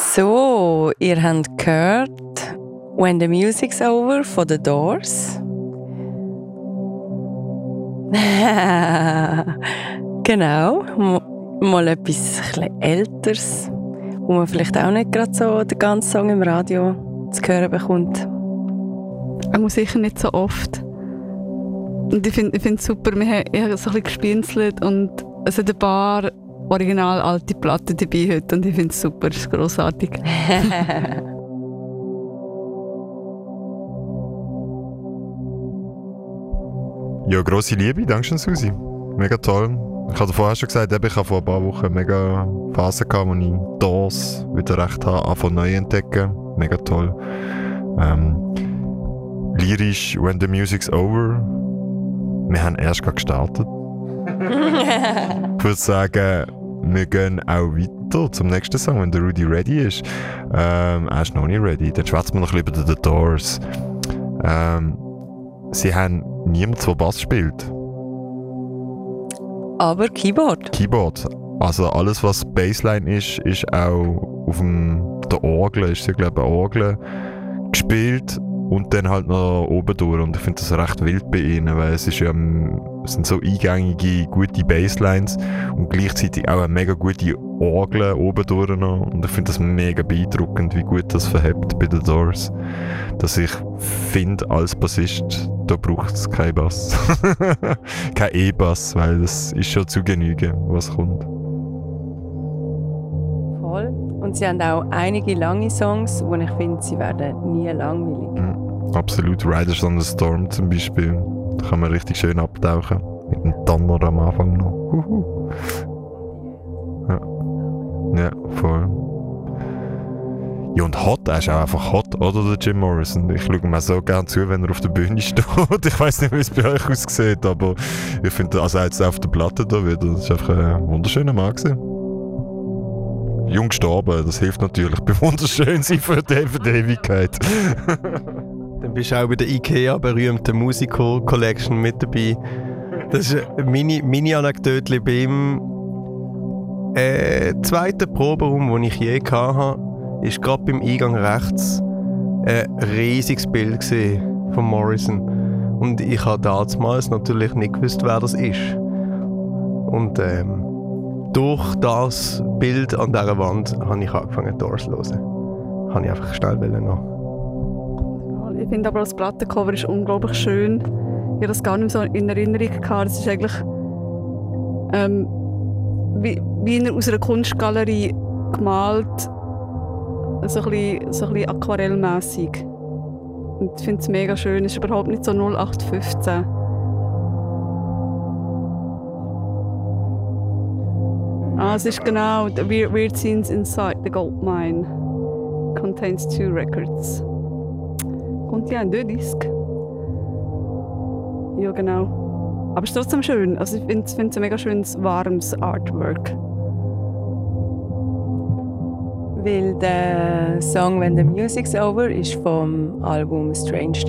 So, ihr habt gehört «When the Music's Over» von The Doors. Genau, mal etwas Älteres, wo man vielleicht auch nicht gerade so den ganzen Song im Radio zu hören bekommt. Auch sicher nicht so oft. Und ich finde es super, ich habe so ein bisschen gespienzelt und es hat ein paar original alte Platten dabei heute und ich finde es super, es ist grossartig. Ja, grosse Liebe, danke schön, Susi. Mega toll. Ich habe vorher schon gesagt, ich habe vor ein paar Wochen mega Phase gehabt, wo ich Doors wieder recht habe, anfangen neu entdecken. Mega toll. Lyrisch «When the Music's Over». Wir haben erst gerade gestartet. Ich würde sagen, wir gehen auch weiter zum nächsten Song, wenn der Rudy ready ist. Er ist noch nicht ready. Dann schwätzen wir noch ein bisschen über The Doors. Sie haben niemanden, der Bass spielt. Aber Keyboard. Keyboard. Also alles, was Bassline ist auch auf der Orgel, ist sie, glaube ich, eine Orgel gespielt und dann halt noch oben durch. Und ich finde das recht wild bei ihnen, weil es sind so eingängige, gute Basslines und gleichzeitig auch eine mega gute Orgel oben durch noch. Und ich finde das mega beeindruckend, wie gut das verhebt bei The Doors. Dass ich finde, als Bassist, da braucht es keinen Bass. Kein E-Bass, weil das ist schon zu Genüge, was kommt. Voll. Und sie haben auch einige lange Songs, wo ich finde, sie werden nie langweilig. Absolut. Riders on the Storm zum Beispiel. Da kann man richtig schön abtauchen. Mit dem Donner am Anfang noch. Ja, voll. Ja, und hot, er ist auch einfach hot, oder, der Jim Morrison? Ich schaue mir so gerne zu, wenn er auf der Bühne steht. Ich weiss nicht, wie es bei euch aussieht, aber ich finde, also jetzt auf der Platte da wieder, das ist einfach ein wunderschöner Mann gewesen. Jung gestorben, das hilft natürlich bei wunderschön sein für die Ewigkeit. Dann bist du auch bei der IKEA berühmten Musical Collection mit dabei. Das ist meine Anekdote bei ihm. Zweiter Proberaum, den ich je hatte, war gerade beim Eingang rechts ein riesiges Bild von Morrison. Und ich habe damals natürlich nicht gewusst, wer das ist. Und durch das Bild an dieser Wand habe ich angefangen, Doors zu hören. Habe ich einfach schnell noch. Ich finde aber das Plattencover ist unglaublich schön. Ich habe das gar nicht so in Erinnerung gehabt. Es ist eigentlich wie aus einer Kunstgalerie gemalt, so ein bisschen aquarellmässig. Und ich finde es mega schön. Es ist überhaupt nicht so 0815. Es ist genau The Weird Scenes Inside the Gold Mine. Contains 2 records. Contient 2 Discs. Ja, genau. Aber es ist trotzdem schön. Also ich finde es ein mega schönes, warmes Artwork. Weil der Song «When the Music's Over» ist vom Album «Strange